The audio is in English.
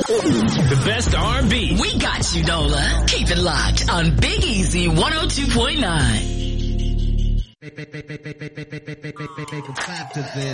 The best R&B. We got you, Nola. Keep it locked on Big Easy 102.9.